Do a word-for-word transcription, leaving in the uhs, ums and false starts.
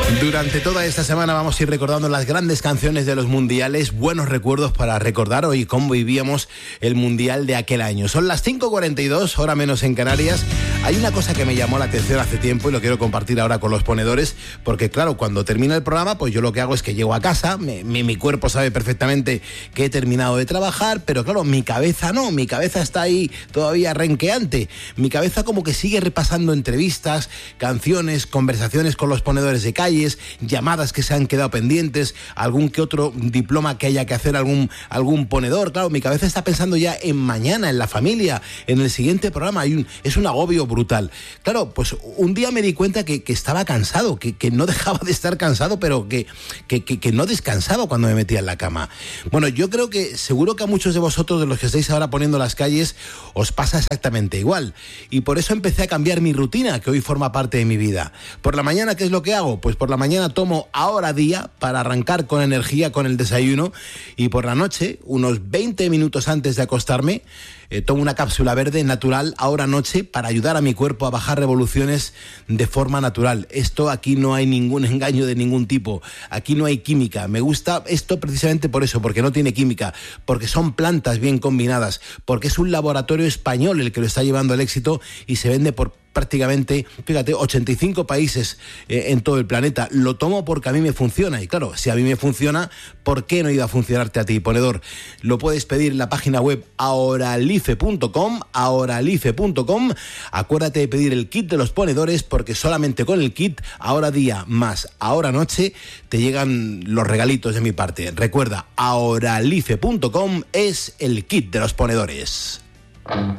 Durante toda esta semana vamos a ir recordando las grandes canciones de los mundiales, buenos recuerdos para recordar hoy cómo vivíamos el mundial de aquel año. Son las cinco cuarenta y dos, hora menos en Canarias. Hay una cosa que me llamó la atención hace tiempo y lo quiero compartir ahora con los ponedores, porque claro, cuando termina el programa, pues yo lo que hago es que llego a casa, mi, mi, mi cuerpo sabe perfectamente que he terminado de trabajar, pero claro, mi cabeza no, mi cabeza está ahí todavía renqueante. Mi cabeza como que sigue repasando entrevistas, canciones, conversaciones con los ponedores de calles, llamadas que se han quedado pendientes, algún que otro diploma que haya que hacer algún, algún ponedor. Claro, mi cabeza está pensando ya en mañana, en la familia, en el siguiente programa. Hay un, es un agobio brutal. Claro, pues un día me di cuenta que, que estaba cansado, que, que no dejaba de estar cansado, pero que, que, que, que no descansaba cuando me metía en la cama. Bueno, yo creo que seguro que a muchos de vosotros, de los que estáis ahora poniendo las calles, os pasa exactamente igual. Y por eso empecé a cambiar mi rutina, que hoy forma parte de mi vida. Por la mañana, ¿qué es lo que hago? Pues por la mañana tomo Ahora Día para arrancar con energía con el desayuno, y por la noche, unos veinte minutos antes de acostarme, eh, tomo una cápsula verde natural Ahora Noche para ayudar a mi cuerpo a bajar revoluciones de forma natural. Esto aquí no hay ningún engaño de ningún tipo, aquí no hay química. Me gusta esto precisamente por eso, porque no tiene química, porque son plantas bien combinadas, porque es un laboratorio español el que lo está llevando al éxito y se vende por prácticamente, fíjate, ochenta y cinco países eh, en todo el planeta. Lo tomo porque a mí me funciona. Y claro, si a mí me funciona, ¿por qué no iba a funcionarte a ti, ponedor? Lo puedes pedir en la página web ahoralife punto com, ahoralife punto com. Acuérdate de pedir el kit de los ponedores, porque solamente con el kit, Ahora Día más Ahora Noche, te llegan los regalitos de mi parte. Recuerda, ahoralife punto com es el kit de los ponedores.